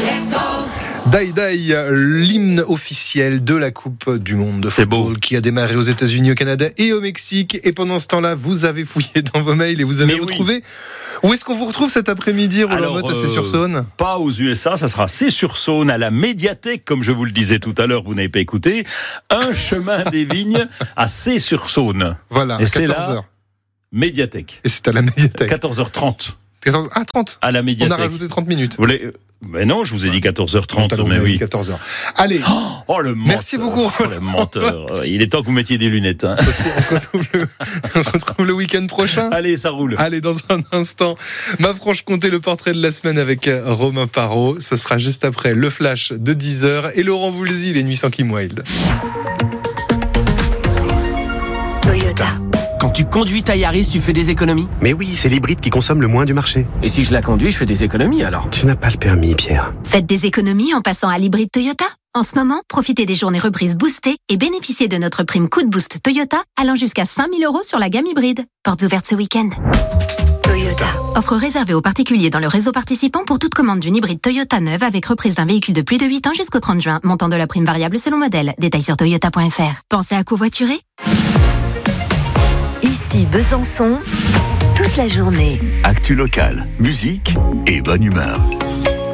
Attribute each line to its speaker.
Speaker 1: Die Die, l'hymne officiel de la Coupe du Monde de football qui a démarré aux États-Unis, au Canada et au Mexique. Et pendant ce temps-là, vous avez fouillé dans vos mails et vous avez retrouvé. Où est-ce qu'on vous retrouve cet après-midi, Roland Motte, à C'est-sur-Saône ?
Speaker 2: Pas aux USA, ça sera C'est-sur-Saône, à la médiathèque, comme je vous le disais tout à l'heure, vous n'avez pas écouté. Un chemin des Vignes à C'est-sur-Saône.
Speaker 1: Voilà,
Speaker 2: et
Speaker 1: à
Speaker 2: c'est
Speaker 1: 14h.
Speaker 2: la médiathèque.
Speaker 1: Et c'est à la médiathèque.
Speaker 2: 14h30.
Speaker 1: 30.
Speaker 2: À la médiathèque.
Speaker 1: On a rajouté 30 minutes.
Speaker 2: Vous voulez... Mais non, je vous ai dit 14h30. Mais oui.
Speaker 1: 14h. Allez.
Speaker 2: Oh, le menteur.
Speaker 1: Merci beaucoup.
Speaker 2: Oh, le menteur. Il est temps que vous mettiez des lunettes. Hein.
Speaker 1: On se retrouve le week-end prochain.
Speaker 2: Allez, ça roule.
Speaker 1: Allez, dans un instant, ma Franche-Comté, le portrait de la semaine avec Romain Parot. Ce sera juste après le flash de 10h et Laurent Voulzy, les Nuits sans Kim Wilde.
Speaker 3: Toyota.
Speaker 4: Quand tu conduis ta Yaris, tu fais des économies ?
Speaker 3: Mais oui, c'est l'hybride qui consomme le moins du marché.
Speaker 4: Et si je la conduis, je fais des économies alors ?
Speaker 3: Tu n'as pas le permis, Pierre.
Speaker 5: Faites des économies en passant à l'hybride Toyota. En ce moment, profitez des journées reprises boostées et bénéficiez de notre prime coup de boost Toyota allant jusqu'à 5 000 € sur la gamme hybride. Portes ouvertes ce week-end.
Speaker 3: Toyota.
Speaker 5: Offre réservée aux particuliers dans le réseau participant pour toute commande d'une hybride Toyota neuve avec reprise d'un véhicule de plus de 8 ans jusqu'au 30 juin. Montant de la prime variable selon modèle. Détails sur toyota.fr. Pensez à covoiturer ?
Speaker 6: Ici Besançon, toute la journée.
Speaker 7: Actu locale, musique et bonne humeur.